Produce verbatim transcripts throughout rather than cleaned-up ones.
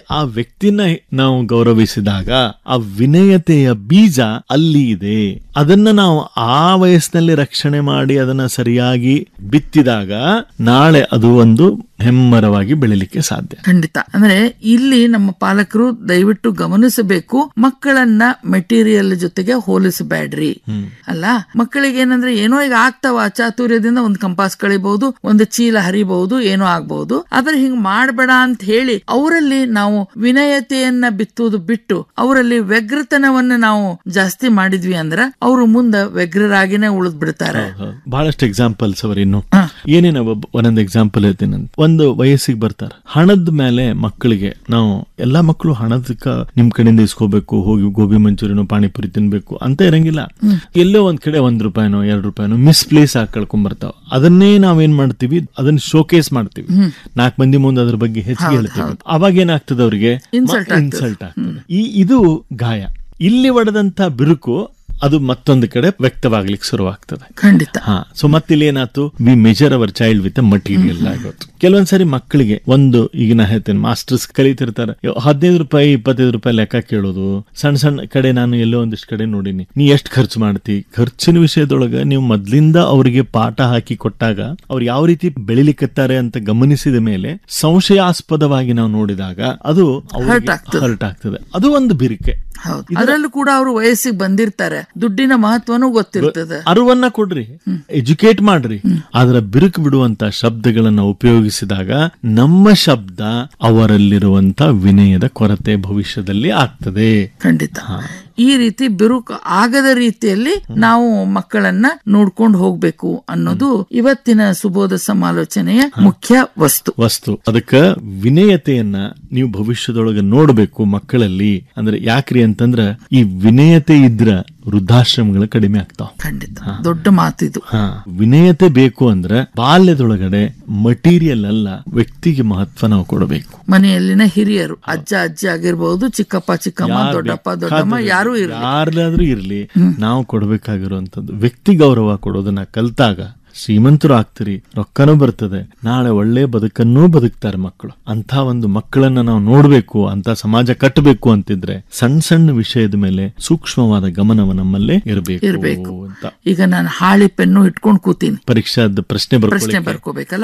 ಆ ವ್ಯಕ್ತಿನ ನಾವು ಗೌರವಿಸಿದಾಗ ಆ ವಿನಯತೆಯ ಬೀಜ ಅಲ್ಲಿ ಇದೆ. ಅದನ್ನ ನಾವು ಆ ವಯಸ್ಸಿನಲ್ಲಿ ರಕ್ಷಣೆ ಮಾಡಿ ಅದನ್ನ ಸರಿಯಾಗಿ ಬಿತ್ತಿದಾಗ ನಾಳೆ ಅದು ಒಂದು ಹೆಮ್ಮರವಾಗಿ ಬೆಳಿಲಿಕ್ಕೆ ಸಾಧ್ಯ. ಖಂಡಿತ. ಅಂದ್ರೆ ಇಲ್ಲಿ ನಮ್ಮ ಪಾಲಕರು ದಯವಿಟ್ಟು ಗಮನಿಸಬೇಕು, ಮಕ್ಕಳನ್ನ ಮೆಟೀರಿಯಲ್ ಜೊತೆಗೆ ಹೋಲಿಸಬೇಡ್ರಿ. ಅಲ್ಲ, ಮಕ್ಕಳಿಗೆ ಏನಂದ್ರೆ ಏನೋ ಈಗ ಆಗ್ತಾವ, ಚಾತುರ್ಯದಿಂದ ಒಂದು ಕಂಪಾಸ್ ಕಳಿಬಹುದು, ಒಂದು ಚೀಲ ಹರಿಬಹುದು, ಏನೋ ಆಗ್ಬಹುದು. ಆದ್ರೆ ಹಿಂಗ್ ಮಾಡ್ಬೇಡ ಅಂತ ಹೇಳಿ ಅವರಲ್ಲಿ ನಾವು ವಿನಯತೆಯನ್ನ ಬಿತ್ತುವುದು ಬಿಟ್ಟು ಅವರಲ್ಲಿ ವ್ಯಗ್ರತನವನ್ನ ನಾವು ಜಾಸ್ತಿ ಮಾಡಿದ್ವಿ ಅಂದ್ರ ಅವರು ಮುಂದೆ ವ್ಯಗ್ರರಾಗಿನೇ ಉಳಿದ್ ಬಿಡ್ತಾರೆ. ಬಹಳಷ್ಟು ಎಕ್ಸಾಂಪಲ್ಸ್ ಅವ್ರ ಇನ್ನು ಏನೇನ ಒಂದೊಂದು ಎಕ್ಸಾಂಪಲ್ ಹೇಳ್ತೀನಿ. ಒಂದು ವಯಸ್ಸಿಗೆ ಬರ್ತಾರ, ಹಣದ ಮೇಲೆ ಮಕ್ಕಳಿಗೆ ನಾವು ಎಲ್ಲಾ ಮಕ್ಕಳು ಹಣದಕ್ಕ ನಿಮ್ ಕಡೆಯಿಂದ ಇಸ್ಕೋಬೇಕು, ಹೋಗಿ ಗೋಬಿ ಮಂಚೂರಿನೋ ಪಾನಿಪುರಿ ತಿನ್ಬೇಕು ಅಂತ ಇರಂಗಿಲ್ಲ. ಎಲ್ಲೋ ಒಂದ್ ಕಡೆ ಒಂದ್ ರೂಪಾಯಿನೋ ಎರಡು ರೂಪಾಯಿನೋ ಮಿಸ್ ಪ್ಲೇಸ್ ಆಗಿ ಕಳ್ಕೊಂಡ್ ಬರ್ತಾವ. ಅದನ್ನೇ ನಾವೇನ್ ಮಾಡ್ತೀವಿ, ಅದನ್ನ ಶೋಕೇಸ್ ಮಾಡ್ತೀವಿ, ನಾಲ್ಕು ಮಂದಿ ಮುಂದೆ ಅದ್ರ ಬಗ್ಗೆ ಹೆಚ್ಚಿಗೆ ಹೇಳ್ತೀವಿ. ಅವಾಗ ಏನಾಗ್ತದೆ, ಅವ್ರಿಗೆ ಇನ್ಸಲ್ಟ್ ಆಗ್ತದೆ. ಈ ಇದು ಗಾಯ. ಇಲ್ಲಿ ಒಡೆದಂತ ಬಿರುಕು ಅದು ಮತ್ತೊಂದು ಕಡೆ ವ್ಯಕ್ತವಾಗ್ಲಿಕ್ಕೆ ಶುರುವಾಗ್ತದೆ. ಖಂಡಿತ. ಹಾ ಸೊ ಮತ್ತಿಲ್ಲಿ ಏನಾಯ್ತು, V measure hour child with material ಆಗೋದು. ಕೆಲವೊಂದ್ಸರಿ ಮಕ್ಕಳಿಗೆ ಒಂದು ಈಗ ನಾ ಹೇಳ್ತೇನೆ, ಮಾಸ್ಟರ್ಸ್ ಕಲಿತಿರ್ತಾರೆ, ಹದಿನೈದು ರೂಪಾಯಿ ಇಪ್ಪತ್ತೈದು ರೂಪಾಯಿ ಲೆಕ್ಕ ಕೇಳೋದು. ಸಣ್ಣ ಸಣ್ಣ ಕಡೆ ನಾನು ಎಲ್ಲೋ ಒಂದಿಷ್ಟು ಕಡೆ ನೋಡಿನಿ, ನೀ ಎಷ್ಟು ಖರ್ಚು ಮಾಡ್ತಿ. ಖರ್ಚಿನ ವಿಷಯದೊಳಗ ನೀವು ಮೊದ್ಲಿಂದ ಅವ್ರಿಗೆ ಪಾಠ ಹಾಕಿ ಕೊಟ್ಟಾಗ ಅವ್ರು ಯಾವ ರೀತಿ ಬೆಳಿಲಿಕ್ಕತ್ತಾರೆ ಅಂತ ಗಮನಿಸಿದ ಮೇಲೆ ಸಂಶಯಾಸ್ಪದವಾಗಿ ನಾವು ನೋಡಿದಾಗ ಅದು ಹರ್ಟ್ ಆಗ್ತದೆ. ಅದು ಒಂದು ಬಿರಿಕೆ. ಅದರಲ್ಲೂ ಕೂಡ ಅವರು ವಯಸ್ಸಿಗೆ ಬಂದಿರ್ತಾರೆ, ದುಡ್ಡಿನ ಮಹತ್ವನೂ ಗೊತ್ತಿರ್ತದೆ. ಅರಿವನ್ನ ಕೊಡ್ರಿ, ಎಜುಕೇಟ್ ಮಾಡ್ರಿ. ಆದ್ರ ಬಿರುಕು ಬಿಡುವಂತ ಶಬ್ದಗಳನ್ನ ಉಪಯೋಗಿಸಿದಾಗ ನಮ್ಮ ಶಬ್ದ ಅವರಲ್ಲಿರುವಂತ ವಿನಯದ ಕೊರತೆ ಭವಿಷ್ಯದಲ್ಲಿ ಆಗ್ತದೆ. ಖಂಡಿತ. ಈ ರೀತಿ ಬಿರುಕು ಆಗದ ರೀತಿಯಲ್ಲಿ ನಾವು ಮಕ್ಕಳನ್ನ ನೋಡ್ಕೊಂಡು ಹೋಗ್ಬೇಕು ಅನ್ನೋದು ಇವತ್ತಿನ ಸುಬೋಧ ಸಮಾಲೋಚನೆಯ ಮುಖ್ಯ ವಸ್ತು ವಸ್ತು ಅದಕ್ಕ ವಿನಯತೆಯನ್ನ ನೀವು ಭವಿಷ್ಯದೊಳಗೆ ನೋಡ್ಬೇಕು ಮಕ್ಕಳಲ್ಲಿ. ಅಂದ್ರೆ ಯಾಕ್ರಿ ಅಂತಂದ್ರ ಈ ವಿನಯತೆ ಇದ್ರ ವೃದ್ಧಾಶ್ರಮಗಳು ಕಡಿಮೆ ಆಗ್ತಾವ. ಖಂಡಿತ ದೊಡ್ಡ ಮಾತಿದು. ಹಾ, ವಿನಯತೆ ಬೇಕು ಅಂದ್ರೆ ಬಾಲ್ಯದೊಳಗಡೆ ಮಟೀರಿಯಲ್ ಅಲ್ಲ, ವ್ಯಕ್ತಿಗೆ ಮಹತ್ವ ನಾವು ಕೊಡಬೇಕು. ಮನೆಯಲ್ಲಿನ ಹಿರಿಯರು, ಅಜ್ಜ ಅಜ್ಜಿ ಆಗಿರ್ಬಹುದು, ಚಿಕ್ಕಪ್ಪ ಚಿಕ್ಕಮ್ಮ, ದೊಡ್ಡಪ್ಪ ದೊಡ್ಡಮ್ಮ, ಯಾರು ಯಾರಾದ್ರೂ ಇರ್ಲಿ, ನಾವು ಕೊಡ್ಬೇಕಾಗಿರುವಂತದ್ದು ವ್ಯಕ್ತಿ ಗೌರವ ಕೊಡೋದನ್ನ ಕಲ್ತಾಗ ಶ್ರೀಮಂತರು ಆಗ್ತೀರಿ, ರೊಕ್ಕನೂ ಬರ್ತದೆ, ನಾಳೆ ಒಳ್ಳೆ ಬದುಕನ್ನೂ ಬದುಕ್ತಾರೆ ಮಕ್ಕಳು. ಅಂತ ಒಂದು ಮಕ್ಕಳನ್ನ ನಾವು ನೋಡ್ಬೇಕು, ಅಂತ ಸಮಾಜ ಕಟ್ಟಬೇಕು ಅಂತಿದ್ರೆ ಸಣ್ಣ ಸಣ್ಣ ವಿಷಯದ ಮೇಲೆ ಸೂಕ್ಷ್ಮವಾದ ಗಮನವ ನಮ್ಮಲ್ಲೇ ಇರಬೇಕು ಅಂತ. ಈಗ ನಾನು ಹಾಳಿ ಪೆನ್ನು ಇಟ್ಕೊಂಡು ಕೂತೀನಿ, ಪರೀಕ್ಷಾದ ಪ್ರಶ್ನೆ ಪ್ರಶ್ನೆ ಬರ್ಕೋಬೇಕಲ್ಲ.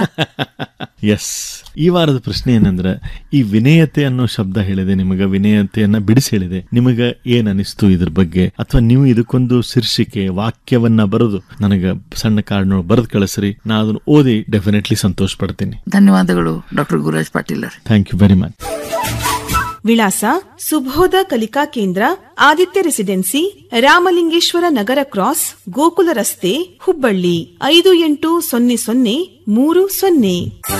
ಎಸ್, ಈ ವಾರದ ಪ್ರಶ್ನೆ ಏನಂದ್ರೆ, ಈ ವಿನಯತೆ ಅನ್ನೋ ಶಬ್ದ ಹೇಳಿದೆ ನಿಮಗ, ವಿನಯತೆಯನ್ನ ಬಿಡಿಸಿ ಹೇಳಿದೆ, ನಿಮಗ ಏನ್ ಅನಿಸ್ತು ಇದ್ರ ಬಗ್ಗೆ? ಅಥವಾ ನೀವು ಇದಕ್ಕೊಂದು ಶೀರ್ಷಿಕೆ ವಾಕ್ಯವನ್ನ ಬರೆದು ನನಗ ಸಣ್ಣ ಕಾರ್ಡ್ನೊಳಗೆ ಬರೆದು ಕಳಿಸ್ರಿ, ನಾ ಅದನ್ನು ಓದಿ ಡೆಫಿನೆಟ್ಲಿ ಸಂತೋಷ ಪಡ್ತೀನಿ. ಧನ್ಯವಾದಗಳು doctor Gururaj Patil. Thank you very much. ವಿಳಾಸ: ಸುಬೋಧ ಕಲಿಕಾ ಕೇಂದ್ರ, ಆದಿತ್ಯ ರೆಸಿಡೆನ್ಸಿ, ರಾಮಲಿಂಗೇಶ್ವರ ನಗರ ಕ್ರಾಸ್, ಗೋಕುಲ ರಸ್ತೆ, ಹುಬ್ಬಳ್ಳಿ ಐದು ಎಂಟು ಸೊನ್ನೆ ಸೊನ್ನೆ ಮೂರು ಸೊನ್ನೆ.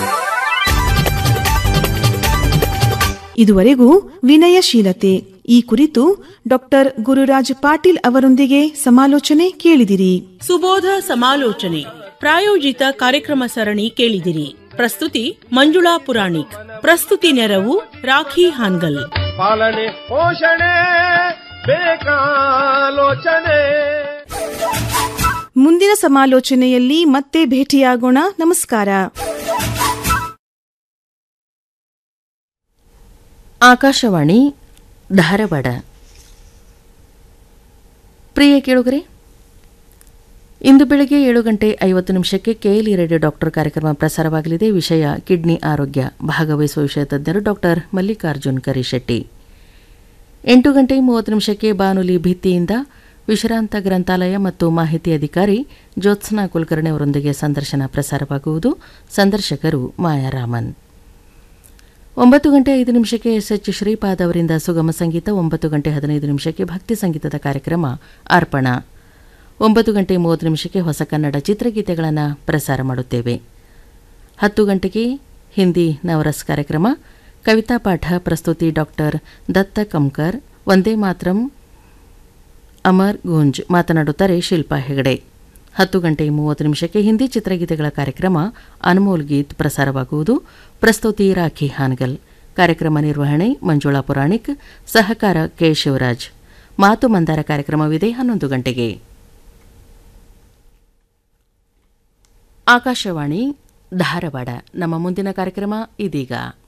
ಇದುವರೆಗೂ ವಿನಯಶೀಲತೆ ಈ ಕುರಿತು ಡಾಕ್ಟರ್ ಗುರುರಾಜ್ ಪಾಟೀಲ್ ಅವರೊಂದಿಗೆ ಸಮಾಲೋಚನೆ ಕೇಳಿದಿರಿ. ಸುಬೋಧ ಸಮಾಲೋಚನೆ ಪ್ರಾಯೋಜಿತ ಕಾರ್ಯಕ್ರಮ ಸರಣಿ ಕೇಳಿದಿರಿ. ಪ್ರಸ್ತುತಿ ಮಂಜುಳಾ ಪುರಾಣಿಕ್. ಪ್ರಸ್ತುತಿ ನೆರವು ರಾಖಿ ಹಾನ್ಗಲ್. ಪಾಲನೆ ಪೋಷಣೆ ಬೇಕಾಲೋಚನೆ. ಮುಂದಿನ ಸಮಾಲೋಚನೆಯಲ್ಲಿ ಮತ್ತೆ ಭೇಟಿಯಾಗೋಣ. ನಮಸ್ಕಾರ. ಆಕಾಶವಾಣಿ ಧಾರವಾಡ. ಪ್ರಿಯ ಕೇಳುಗರೆ, ಇಂದು ಬೆಳಗ್ಗೆ ಏಳು ಗಂಟೆ ಐವತ್ತು ನಿಮಿಷಕ್ಕೆ ಕೆಎಲ್ಇ ರೇಡಿಯೋ ಡಾಕ್ಟರ್ ಕಾರ್ಯಕ್ರಮ ಪ್ರಸಾರವಾಗಲಿದೆ. ವಿಷಯ ಕಿಡ್ನಿ ಆರೋಗ್ಯ. ಭಾಗವಹಿಸುವ ವಿಷಯ ತಜ್ಞರು ಡಾಕ್ಟರ್ ಮಲ್ಲಿಕಾರ್ಜುನ್ ಕರಿಶೆಟ್ಟಿ. ಎಂಟು ಗಂಟೆ ಮೂವತ್ತು ನಿಮಿಷಕ್ಕೆ ಬಾನುಲಿ ಭಿತ್ತಿಯಿಂದ ವಿಶ್ರಾಂತ ಗ್ರಂಥಾಲಯ ಮತ್ತು ಮಾಹಿತಿ ಅಧಿಕಾರಿ ಜ್ಯೋತ್ಸ್ನಾ ಕುಲಕರ್ಣಿ ಅವರೊಂದಿಗೆ ಸಂದರ್ಶನ ಪ್ರಸಾರವಾಗುವುದು. ಸಂದರ್ಶಕರು ಮಾಯಾರಾಮನ್. ಒಂಬತ್ತು ಗಂಟೆ ಐದು ನಿಮಿಷಕ್ಕೆ ಎಸ್ ಎಚ್ ಶ್ರೀಪಾದ್ ಅವರಿಂದ ಸುಗಮ ಸಂಗೀತ. ಒಂಬತ್ತು ಗಂಟೆ ಹದಿನೈದು ನಿಮಿಷಕ್ಕೆ ಭಕ್ತಿ ಸಂಗೀತದ ಕಾರ್ಯಕ್ರಮ ಅರ್ಪಣ. ಒಂಬತ್ತು ಗಂಟೆ ಮೂವತ್ತು ನಿಮಿಷಕ್ಕೆ ಹೊಸ ಕನ್ನಡ ಚಿತ್ರಗೀತೆಗಳನ್ನು ಪ್ರಸಾರ ಮಾಡುತ್ತೇವೆ. ಹತ್ತು ಗಂಟೆಗೆ ಹಿಂದಿ ನವರಸ್ ಕಾರ್ಯಕ್ರಮ. ಕವಿತಾ ಪಾಠ. ಪ್ರಸ್ತುತಿ ಡಾಕ್ಟರ್ ದತ್ತ ಕಮ್ಕರ್. ವಂದೇ ಮಾತರಂ ಅಮರ್ ಗುಂಜ್. ಮಾತನಾಡುತ್ತಾರೆ ಶಿಲ್ಪಾ ಹೆಗಡೆ. ಹತ್ತು ಗಂಟೆ ಮೂವತ್ತು ನಿಮಿಷಕ್ಕೆ ಹಿಂದಿ ಚಿತ್ರಗೀತೆಗಳ ಕಾರ್ಯಕ್ರಮ ಅನ್ಮೋಲ್ ಗೀತ್ ಪ್ರಸಾರವಾಗುವುದು. ಪ್ರಸ್ತುತಿ ರಾಖಿ ಹಾನ್ಗಲ್. ಕಾರ್ಯಕ್ರಮ ನಿರ್ವಹಣೆ ಮಂಜುಳಾ ಪುರಾಣಿಕ್. ಸಹಕಾರ ಕೆ ಶಿವರಾಜ್. ಮಾತು ಮಂದಾರ ಕಾರ್ಯಕ್ರಮವಿದೆ ಹನ್ನೊಂದು ಗಂಟೆಗೆ. ಆಕಾಶವಾಣಿ ಧಾರವಾಡ. ನಮ್ಮ ಮುಂದಿನ ಕಾರ್ಯಕ್ರಮ ಇದೀಗ.